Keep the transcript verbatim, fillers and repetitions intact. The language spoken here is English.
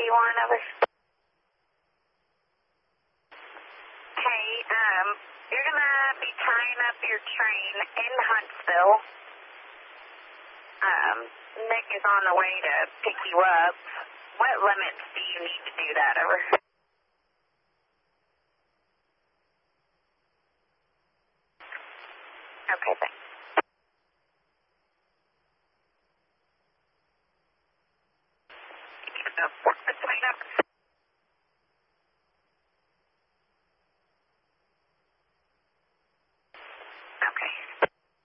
eighty-one, over. Hey, um, you're gonna be tying up your train in Huntsville. Um, Nick is on the way to pick you up. What limits do you need to do that, over? Okay, thanks. Work the train up.